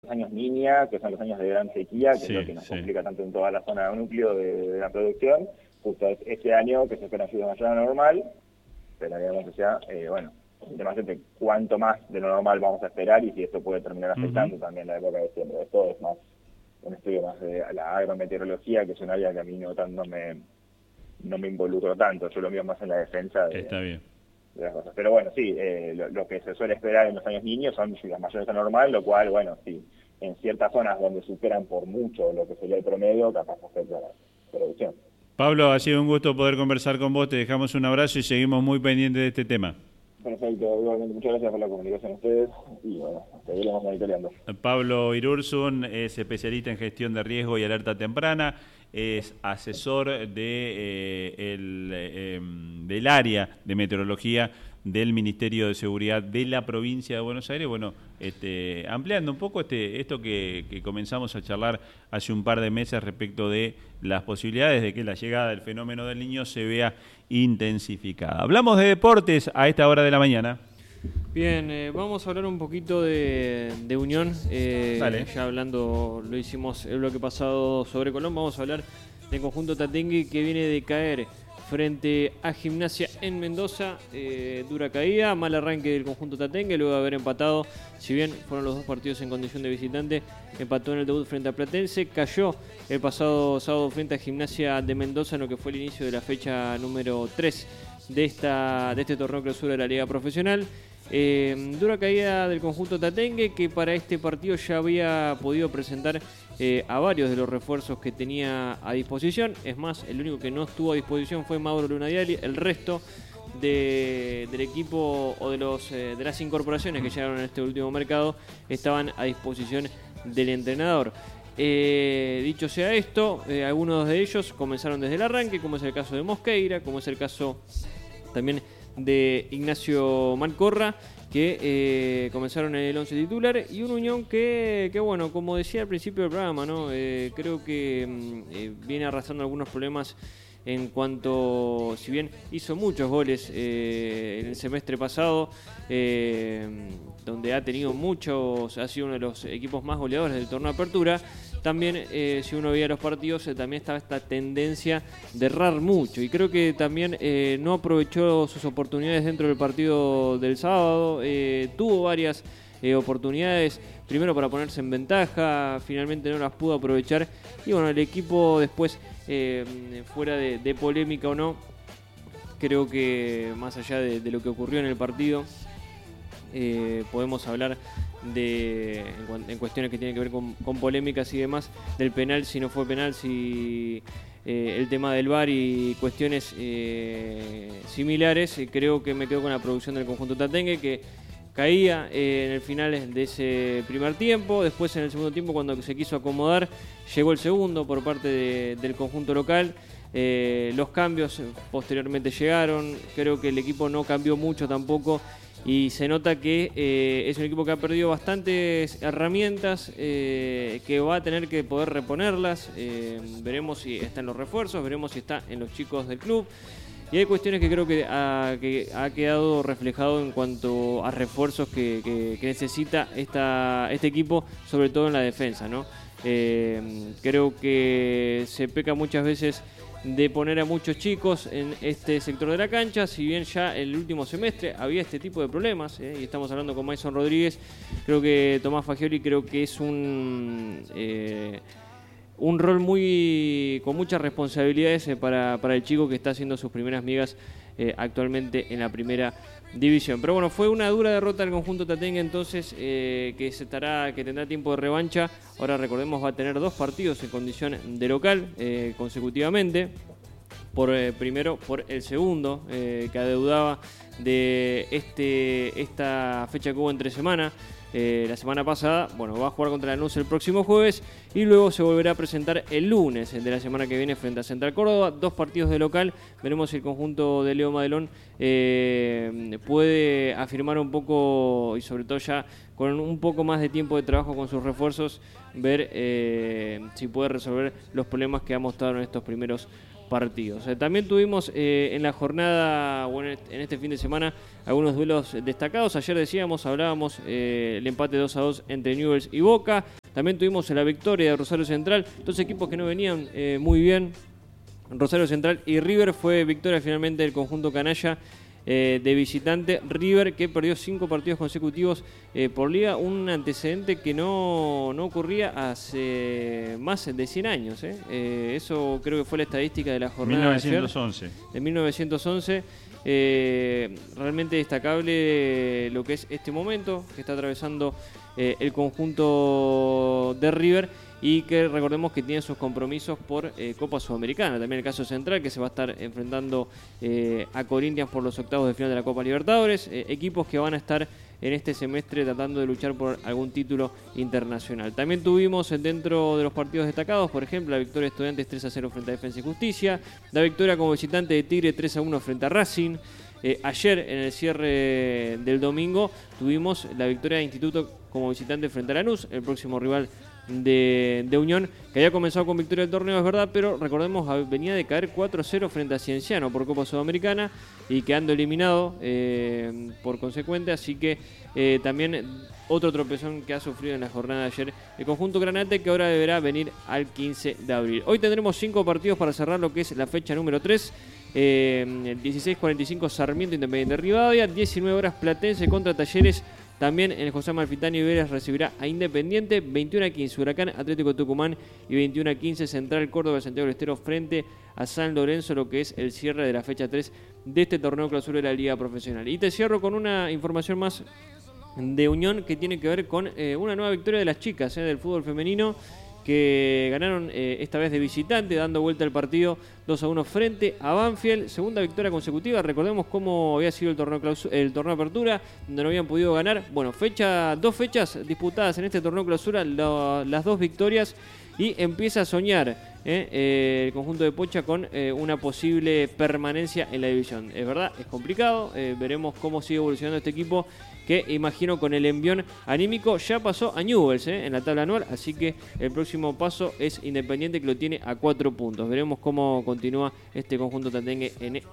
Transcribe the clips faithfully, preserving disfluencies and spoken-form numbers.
los años niña, que son los años de gran sequía, que Sí, es lo que nos sí. complica tanto en toda la zona de núcleo de, de la producción. Justo es este año que se espera lluvias mayor a lo normal, pero digamos que sea, eh, bueno, el tema es de cuánto más de lo normal vamos a esperar y si esto puede terminar Ujú. afectando también la época de diciembre. Esto es más un estudio más de la agrometeorología, que es un área que a mí no, tan, no, me, no me involucro tanto, yo lo mío más en la defensa de, Está bien. de las cosas. Pero bueno, sí, eh, lo, lo que se suele esperar en los años niños son lluvias mayores a normal, lo cual, bueno, sí, en ciertas zonas donde superan por mucho lo que sería el promedio, capaz afecta la producción. Pablo, ha sido un gusto poder conversar con vos. Te dejamos un abrazo y seguimos muy pendientes de este tema. Perfecto, igualmente, muchas gracias por la comunicación a ustedes y bueno, seguiremos monitoreando. Pablo Irursun es especialista en gestión de riesgo y alerta temprana, es asesor de, eh, el, eh, del área de meteorología del Ministerio de Seguridad de la provincia de Buenos Aires. Bueno, este, ampliando un poco este, esto que, que comenzamos a charlar hace un par de meses respecto de las posibilidades de que la llegada del fenómeno del Niño se vea intensificada. Hablamos de deportes a esta hora de la mañana. Bien, eh, vamos a hablar un poquito de, de Unión. Eh, Dale. ya hablando, lo hicimos el bloque pasado sobre Colón. Vamos a hablar del conjunto Tatengue que viene de caer frente a Gimnasia en Mendoza. Eh, dura caída, mal arranque del conjunto Tatengue luego de haber empatado. Si bien fueron los dos partidos en condición de visitante, empató en el debut frente a Platense. Cayó el pasado sábado frente a Gimnasia de Mendoza en lo que fue el inicio de la fecha número tres de, esta, de este torneo clausura de la Liga Profesional. Eh, dura caída del conjunto Tatengue, que para este partido ya había podido presentar eh, a varios de los refuerzos que tenía a disposición. Es más, el único que no estuvo a disposición fue Mauro Lunadiali. El resto de, del equipo o de, los, eh, de las incorporaciones que llegaron en este último mercado estaban a disposición del entrenador. Eh, dicho sea esto, eh, algunos de ellos comenzaron desde el arranque, como es el caso de Mosqueira, como es el caso también de Ignacio Malcorra, que eh, comenzaron en el once titular, y un Unión que, que bueno, como decía al principio del programa, ¿no? Eh, creo que eh, viene arrastrando algunos problemas en cuanto, si bien hizo muchos goles eh, en el semestre pasado, eh, donde ha tenido muchos, ha sido uno de los equipos más goleadores del torneo de apertura. También, eh, si uno veía los partidos, eh, también estaba esta tendencia de errar mucho. Y creo que también eh, no aprovechó sus oportunidades dentro del partido del sábado. Eh, tuvo varias eh, oportunidades, primero para ponerse en ventaja, finalmente no las pudo aprovechar. Y bueno, el equipo después, eh, fuera de, de polémica o no, creo que más allá de, de lo que ocurrió en el partido, eh, podemos hablar de en, en cuestiones que tienen que ver con, con polémicas y demás, del penal, si no fue penal, si eh, el tema del V A R y cuestiones eh, similares. Eh, creo que me quedo con la producción del conjunto Tatengue, que caía eh, en el final de ese primer tiempo. Después, en el segundo tiempo, cuando se quiso acomodar, llegó el segundo por parte de, del conjunto local. Eh, los cambios posteriormente llegaron. Creo que el equipo no cambió mucho tampoco, y se nota que eh, es un equipo que ha perdido bastantes herramientas, eh, que va a tener que poder reponerlas. Eh, veremos si está en los refuerzos, veremos si está en los chicos del club. Y hay cuestiones que creo que ha, que ha quedado reflejado en cuanto a refuerzos que, que, que necesita esta, este equipo, sobre todo en la defensa, ¿no? Eh, creo que se peca muchas veces de poner a muchos chicos en este sector de la cancha. Si bien ya el último semestre había este tipo de problemas, ¿eh? Y estamos hablando con Mason Rodríguez, creo que Tomás Fagioli creo que es un eh, un rol muy con muchas responsabilidades eh, para, para el chico que está haciendo sus primeras migas eh, actualmente en la primera división. Pero bueno, fue una dura derrota del conjunto Tatengue, entonces, eh, que se estará, que tendrá tiempo de revancha. Ahora, recordemos, va a tener dos partidos en condición de local eh, consecutivamente. Por eh, primero por el segundo, eh, que adeudaba de este esta fecha que hubo entre semana. Eh, la semana pasada, bueno, va a jugar contra Lanús el próximo jueves y luego se volverá a presentar el lunes de la semana que viene frente a Central Córdoba. Dos partidos de local. Veremos si el conjunto de Leo Madelón eh, puede afirmar un poco, y sobre todo ya con un poco más de tiempo de trabajo con sus refuerzos, ver eh, si puede resolver los problemas que ha mostrado en estos primeros partidos. Eh, también tuvimos eh, en la jornada, bueno, en este fin de semana, algunos duelos destacados. Ayer decíamos, hablábamos eh, el empate dos a dos entre Newell's y Boca. También tuvimos la victoria de Rosario Central, dos equipos que no venían eh, muy bien. Rosario Central y River, fue victoria finalmente del conjunto canalla eh, de visitante. River, que perdió cinco partidos consecutivos eh, por liga, un antecedente que no, no ocurría hace más de cien años. ¿eh? Eh, eso creo que fue la estadística de la jornada mil novecientos once. de ayer, de mil novecientos once. Eh, realmente destacable lo que es este momento que está atravesando eh, el conjunto de River, y que recordemos que tiene sus compromisos por eh, Copa Sudamericana. También el caso Central, que se va a estar enfrentando eh, a Corinthians por los octavos de final de la Copa Libertadores. Eh, equipos que van a estar en este semestre tratando de luchar por algún título internacional. También tuvimos dentro de los partidos destacados, por ejemplo, la victoria de Estudiantes tres a cero frente a Defensa y Justicia, la victoria como visitante de Tigre tres a uno frente a Racing. Eh, ayer, en el cierre del domingo, tuvimos la victoria de Instituto como visitante frente a Lanús, el próximo rival de, de Unión, que había comenzado con victoria del torneo, es verdad, pero recordemos, venía de caer cuatro a cero frente a Cienciano por Copa Sudamericana y quedando eliminado eh, por consecuente, así que eh, también otro tropezón que ha sufrido en la jornada de ayer el conjunto granate, que ahora deberá venir al quince de abril. Hoy tendremos cinco partidos para cerrar lo que es la fecha número tres. Eh, dieciséis cuarenta y cinco Sarmiento Independiente Rivadavia, diecinueve horas Platense contra Talleres. También en el José Amalfitani Vélez recibirá a Independiente, veintiuno a quince Huracán Atlético Tucumán y veintiuno a quince Central Córdoba de Santiago del Estero frente a San Lorenzo, lo que es el cierre de la fecha tres de este torneo clausura de la Liga Profesional. Y te cierro con una información más de Unión que tiene que ver con eh, una nueva victoria de las chicas eh, del fútbol femenino, que ganaron eh, esta vez de visitante, dando vuelta al partido dos a uno frente a Banfield. Segunda victoria consecutiva. Recordemos cómo había sido el torneo clausura, el torneo apertura, donde no habían podido ganar. Bueno, fecha, dos fechas disputadas en este torneo clausura, lo, las dos victorias, y empieza a soñar eh, eh, el conjunto de Pocha con eh, una posible permanencia en la división. Es verdad, es complicado. Eh, veremos cómo sigue evolucionando este equipo, que imagino con el envión anímico ya pasó a Newell's eh, en la tabla anual, así que el próximo paso es Independiente, que lo tiene a cuatro puntos. Veremos cómo continúa este conjunto tatengue en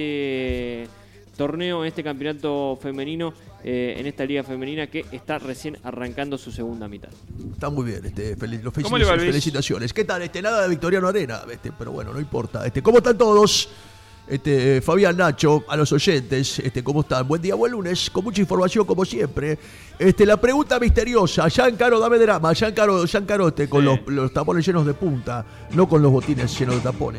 este torneo, en este campeonato femenino, eh, en esta liga femenina que está recién arrancando su segunda mitad. Está muy bien, este, fel los ¿Cómo le va, Luis? felicitaciones. ¿Qué tal? Este, nada de Victoriano Arena, este, pero bueno, no importa. Este, ¿cómo están todos? Este, Fabián, Nacho, a los oyentes, este, ¿cómo están? Buen día, buen lunes, con mucha información como siempre. Este, la pregunta misteriosa, Giancarlo, dame drama, Giancarlo, Giancarlo, este, con sí. los, los tapones llenos de punta, no con los botines llenos de tapones.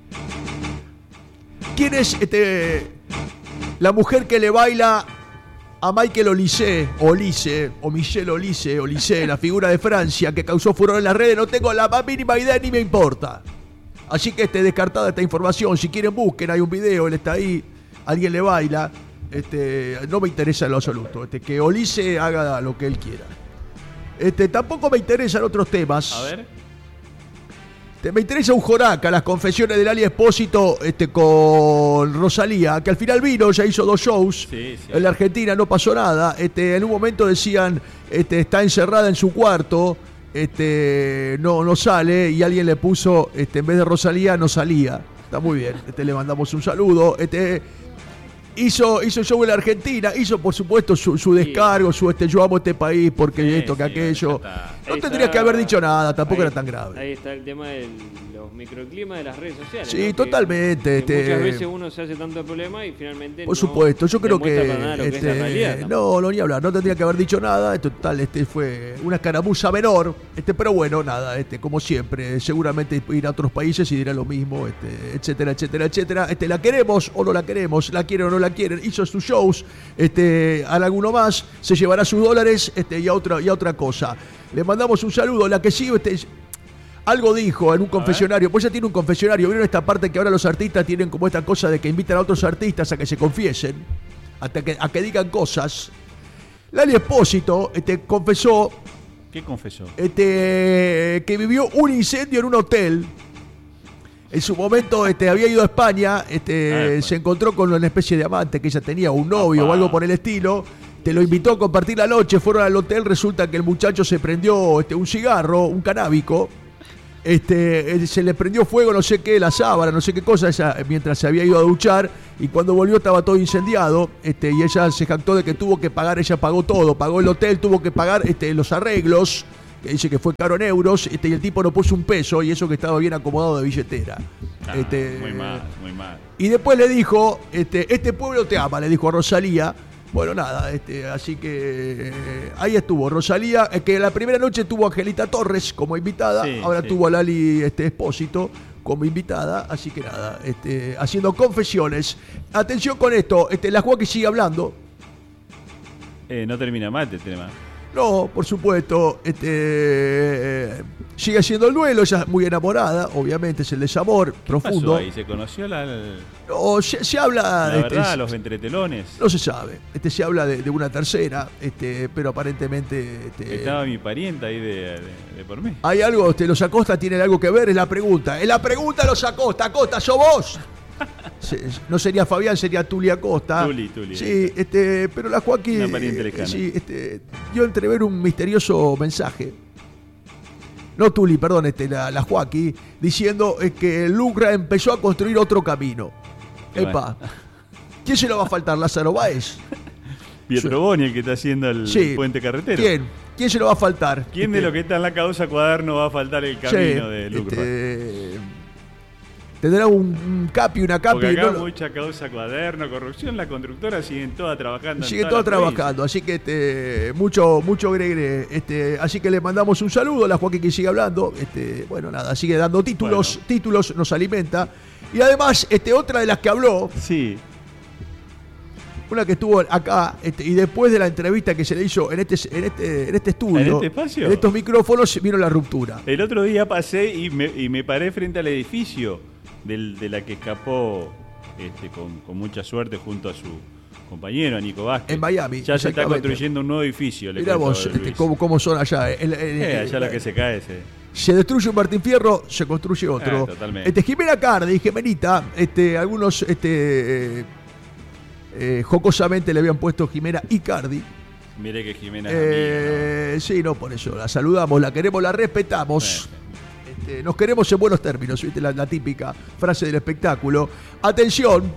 ¿Quién es este, la mujer que le baila a Michael Olise, Olise, o Michel Olise, Olise, la figura de Francia que causó furor en las redes? No tengo la más mínima idea ni me importa. Así que este, descartada esta información. Si quieren busquen, hay un video, él está ahí, alguien le baila. Este, no me interesa en lo absoluto. Este, que Olise haga lo que él quiera. Este, tampoco me interesan otros temas. A ver. Este, me interesa un Joraca, las confesiones del Ali Espósito este, con Rosalía, que al final vino, ya hizo dos shows. Sí, sí. En la Argentina no pasó nada. Este, en un momento decían, este, está encerrada en su cuarto. Este, no, no sale, y alguien le puso, este, en vez de Rosalía, no salía. Está muy bien, este, le mandamos un saludo. Este, hizo, hizo show en la Argentina, hizo por supuesto su, su descargo, su este, yo amo este país porque sí, esto, que sí, aquello. No ahí tendrías está, que haber dicho nada, tampoco ahí, era tan grave. Ahí está el tema de los microclimas de las redes sociales. Sí, ¿no? totalmente. Que, este, que muchas veces uno se hace tanto problema y finalmente por no supuesto, yo creo que, nada lo este, que es la realidad, no, no, ni hablar, no tendría que haber dicho nada. Esto tal, este, fue una escaramuza menor, este, pero bueno, nada, este, como siempre, seguramente ir a otros países y dirá lo mismo, este, etcétera, etcétera, etcétera. Este, la queremos o no la queremos, la quieren o no la quieren, hizo sus shows, este, a alguno más, se llevará sus dólares, este, y a otra, y a otra cosa. Le mandamos un saludo, la que sí, este, algo dijo en un confesionario, pues ya tiene un confesionario. ¿Vieron esta parte que ahora los artistas tienen como esta cosa de que invitan a otros artistas a que se confiesen, hasta que, a que digan cosas? Lali Espósito este, confesó... ¿Qué confesó? Este, que vivió un incendio en un hotel. En su momento este, había ido a España, este, ah, se encontró con una especie de amante que ella tenía, un novio Opa. o algo por el estilo. Te lo invitó a compartir la noche, fueron al hotel, resulta que el muchacho se prendió este, un cigarro, un canábico. Este, se le prendió fuego no sé qué, la sábana, no sé qué cosa, ella, mientras se había ido a duchar, y cuando volvió estaba todo incendiado, este, y ella se jactó de que tuvo que pagar, ella pagó todo, pagó el hotel, tuvo que pagar este, los arreglos, que dice que fue caro en euros, este, y el tipo no puso un peso, y eso que estaba bien acomodado de billetera. Ah, este, muy mal, muy mal. Y después le dijo, este, este pueblo te ama, le dijo a Rosalía. Bueno, nada, este, así que eh, ahí estuvo Rosalía, eh, que la primera noche tuvo a Angelita Torres como invitada, Sí, ahora sí. tuvo a Lali este, Espósito como invitada, así que nada, este, haciendo confesiones. Atención con esto, este, la Joaquín sigue hablando. Eh, no termina mal este tema. No, por supuesto, este, eh, sigue haciendo el duelo, ella es muy enamorada, obviamente es el desamor profundo. Pasó ahí? ¿Se conoció la, la No, se, se habla este, verdad, los entretelones? no se sabe, este, se habla de, de una tercera, este, pero aparentemente este, Estaba mi pariente ahí de, de, de por mí. hay algo, este, los Acosta tienen algo que ver, es la pregunta. Es la pregunta los Acosta, Acosta, ¿sos vos? Se- No sería Fabián, sería Tuli Acosta. Tuli, Tuli. Sí, este, pero la Joaquín. Una pariente lejana. Sí, este, dio a entrever un misterioso mensaje. No Tuli, perdón, este, la, la Joaquín, diciendo eh, que Lucra empezó a construir otro camino. Qué Epa. ¿Quién se lo va a faltar? ¿Lázaro Báez? Pietro Boni, el que está haciendo el Sí. puente carretero. ¿Quién? ¿Quién se lo va a faltar? ¿Quién de Este, los que está en la causa Cuaderno va a faltar el sí, camino de Lucra? este, tendrá un, un capi, una capi. Porque acá no lo- mucha causa Cuaderno, corrupción, la constructora siguen todas trabajando. en Sigue toda todo la provincia. trabajando, así que este, mucho, mucho gregre. Este, así que le mandamos un saludo a la Joaquín que sigue hablando. Este, bueno, nada, sigue dando títulos, Bueno. títulos, nos alimenta. Y además, este, otra de las que habló, Sí. una que estuvo acá, este, y después de la entrevista que se le hizo en este, en este, en este estudio, ¿En este espacio? en estos micrófonos, vino la ruptura. El otro día pasé y me, y me paré frente al edificio del- de la que escapó este, con, con mucha suerte junto a su compañero, a Nico Vázquez. En Miami, Ya se está exactamente. construyendo un nuevo edificio. Le Mirá cuento, vos, Luis. este, cómo, cómo son allá. El- el- Eh, allá el- lo que se cae ese. Se destruye un Martín Fierro, se construye otro. Ah, totalmente. Este, Jimena Cardi, Jimenita, este, algunos este, eh, eh, jocosamente le habían puesto Jimena Icardi. Mire que Jimena es amiga, Eh, sí, no, por eso la saludamos, la queremos, la respetamos. Este, nos queremos en buenos términos, ¿viste? La, la típica frase del espectáculo. Atención,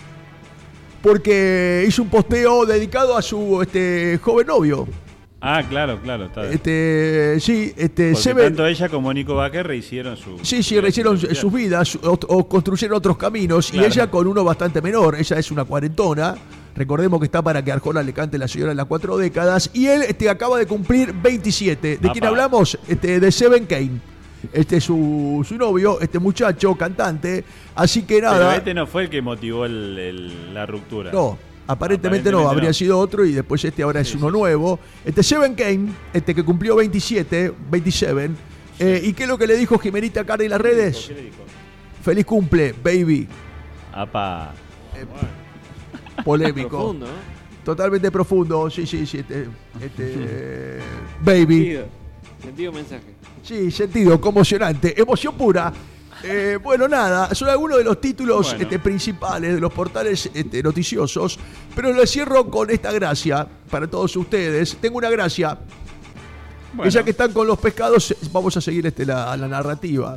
porque hizo un posteo dedicado a su este, joven novio. ¿no? Ah, claro, claro. Está bien. Este, sí, este, Porque se ve. tanto ella como Nico Vázquez rehicieron su... Sí, sí, rehicieron sus vidas o, o construyeron otros caminos Claro. y ella con uno bastante menor. Ella es una cuarentona. Recordemos que está para que Arjona le cante La señora de las cuatro décadas. Y él este, acaba de cumplir veintisiete. ¿De quién Apa. hablamos? Este, de Seven Kane. Este es su, su novio, este muchacho, cantante. Así que Pero nada. este no fue el que motivó el- el- la ruptura. No, aparentemente, no, Aparentemente habría no. sido otro y después este ahora es Sí, uno sí, nuevo. Este Seven Kane, este que cumplió veintisiete, veintisiete. Eh, ¿Y qué es lo que le dijo Jimenita Cardi en las redes? ¿Qué le dijo? Feliz cumple, baby. Apa. Polémico. Profundo, ¿no? Totalmente profundo. Sí, sí, sí. Este, este, baby. Sentido. Sentido mensaje. Sí, sentido, conmocionante. Emoción pura. Eh, bueno, nada, son algunos de los títulos Bueno. este, principales de los portales este, noticiosos. Pero lo cierro con esta gracia para todos ustedes. Tengo una gracia. Bueno, Que ya que están con los pescados, vamos a seguir este, la, la narrativa.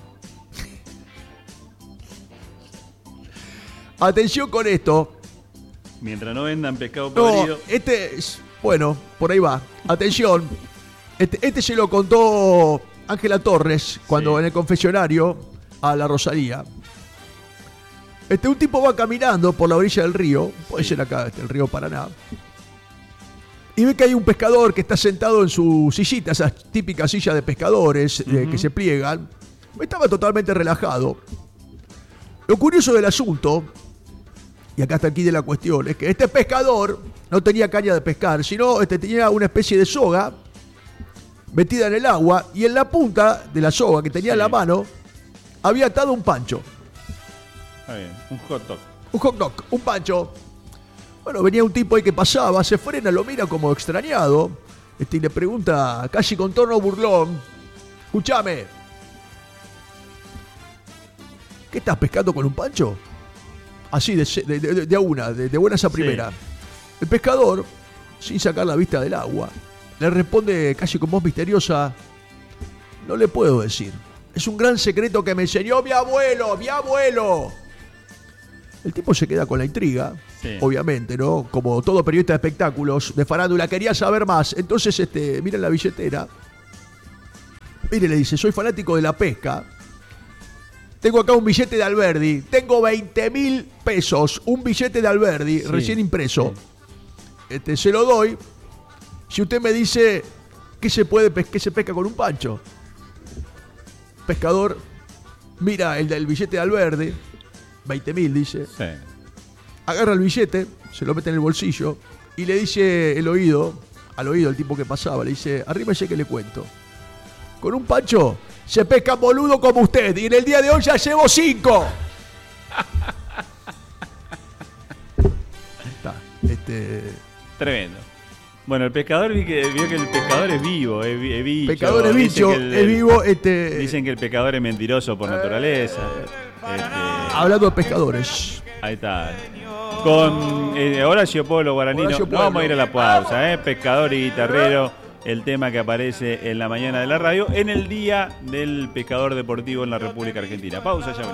Atención con esto. mientras no vendan pescado No, podrido. este es. Bueno, por ahí va. Atención. Este, este se lo contó Ángela Torres cuando Sí. en el confesionario a la Rosalía. Este, un tipo va caminando por la orilla del río, puede Sí. ser acá, este, el río Paraná, y ve que hay un pescador que está sentado en su sillita, esas típicas sillas de pescadores eh, Ujú. que se pliegan. Estaba totalmente relajado. Lo curioso del asunto, y acá está aquí de la cuestión, es que este pescador no tenía caña de pescar, sino este, tenía una especie de soga metida en el agua, y en la punta de la soga que tenía en Sí. la mano había atado un pancho. Está bien, un hot dog. Un hot dog, un pancho. Bueno, venía un tipo ahí que pasaba, se frena, lo mira como extrañado, este, y le pregunta, casi con tono burlón, escúchame, ¿qué estás pescando con un pancho? Así, de, de, de- de a una, de, de buenas a Sí. primera. El pescador, sin sacar la vista del agua, le responde casi con voz misteriosa, no le puedo decir, Es un gran secreto que me enseñó mi abuelo, mi abuelo. El tipo se queda con la intriga, sí. Obviamente, ¿no? Como todo periodista de espectáculos, de farándula, quería saber más. Entonces, este, miren la billetera. Mire, le dice, soy fanático de la pesca. Tengo acá un billete de Alberdi. Tengo veinte mil pesos. Un billete de Alberdi, sí, recién impreso. Sí. Este, se lo doy. Si usted me dice que se puede pes- que se pesca con un pancho. Pescador mira el del billete de Alberdi. veinte mil, dice. Sí. Agarra el billete, se lo mete en el bolsillo y le dice el oído, al oído el tipo que pasaba, le dice, arrímese que le cuento. Con un pancho se pesca boludo como usted y en el día de hoy ya llevo cinco. Está, este... Tremendo. Bueno, el pescador vi que, vio que el pescador es vivo, es, es bicho. Pescador es bicho, el, es vivo. Este... Dicen que el pescador es mentiroso por naturaleza. Este... Hablando de pescadores. Ahí está. Con eh, Horacio Polo Guaranino. Horacio Pueblo. No vamos a ir a la pausa, ¿eh? Pescador y guitarrero, el tema que aparece en la mañana de la radio, en el Día del Pescador Deportivo en la República Argentina. Pausa ya.